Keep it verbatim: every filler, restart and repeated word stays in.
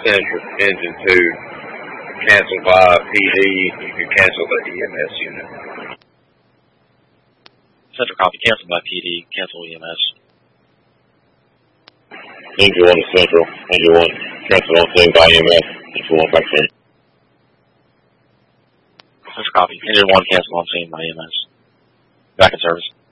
Central, Engine two. Cancel by P D. You can cancel the E M S unit. Central copy. Cancel by P D. Cancel E M S. Engine one to Central. Engine one. Cancel on thing by E M S. Engine one back in. Central copy. Engine one cancel on scene by E M S. Back in service.